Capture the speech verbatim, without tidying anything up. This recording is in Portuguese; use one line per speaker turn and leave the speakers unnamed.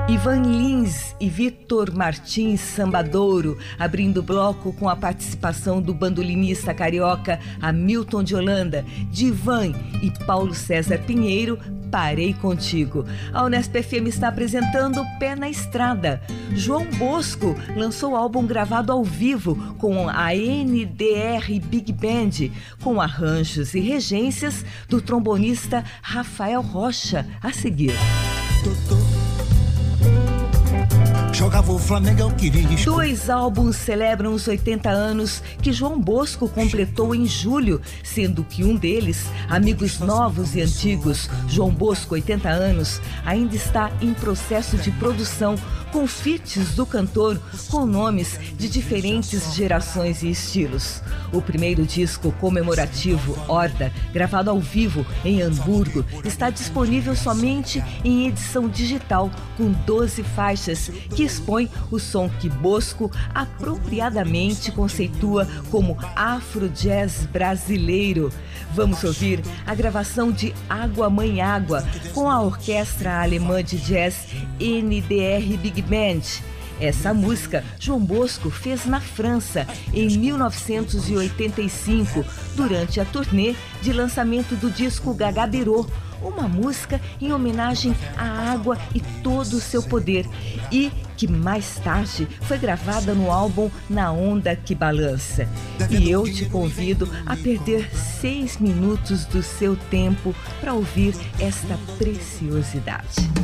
Ivan Lins e Vitor Martins Sambadouro, abrindo o bloco com a participação do bandolinista carioca Hamilton de Holanda, de Ivan e Paulo César Pinheiro, Parei Contigo. A Unesp F M está apresentando Pé na Estrada. João Bosco lançou o álbum gravado ao vivo com a N D R Big Band, com arranjos e regências do trombonista Rafael Rocha. A seguir.
Jogava o Flamengo, eu queria.
Dois álbuns celebram os oitenta anos que João Bosco completou em julho, sendo que um deles, Amigos Novos e Antigos, João Bosco, oitenta anos, ainda está em processo de produção, com feats do cantor com nomes de diferentes gerações e estilos. O primeiro disco comemorativo, Horda, gravado ao vivo em Hamburgo, está disponível somente em edição digital, com doze faixas, que expõe o som que Bosco apropriadamente conceitua como afro-jazz brasileiro. Vamos ouvir a gravação de Água Mãe Água com a orquestra alemã de jazz N D R Big Band. Essa música João Bosco fez na França em mil novecentos e oitenta e cinco, durante a turnê de lançamento do disco Gaga Birô, uma música em homenagem à água e todo o seu poder, e que mais tarde foi gravada no álbum Na Onda que Balança. E eu te convido a perder seis minutos do seu tempo para ouvir esta preciosidade.